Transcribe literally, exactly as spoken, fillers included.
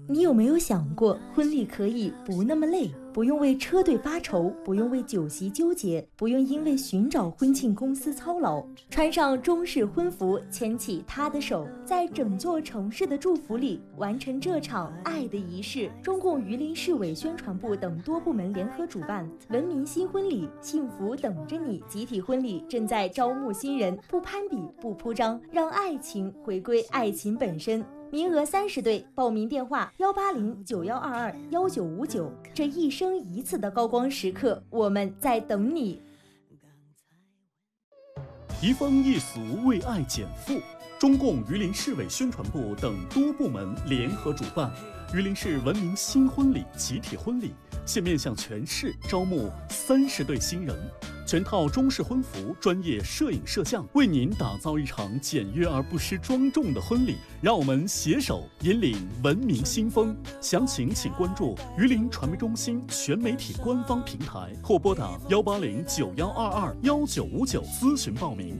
你有没有想过，婚礼可以不那么累，不用为车队发愁，不用为酒席纠结，不用因为寻找婚庆公司操劳，穿上中式婚服，牵起他的手，在整座城市的祝福里完成这场爱的仪式。中共榆林市委宣传部等多部门联合主办，文明新婚礼，幸福等着你集体婚礼正在招募新人，不攀比，不铺张，让爱情回归爱情本身。名额三十对，报名电话幺八零九幺二二幺九五九。这一生一次的高光时刻，我们在等你。 移风易俗，为爱减负。中共榆林市委宣传部等多部门联合主办，榆林市文明新婚礼集体婚礼现面向全市招募三十对新人，全套中式婚服，专业摄影摄像，为您打造一场简约而不失庄重的婚礼。让我们携手引领文明新风。详情请关注榆林传媒中心全媒体官方平台，或拨打幺八零九幺二二幺九五九咨询报名。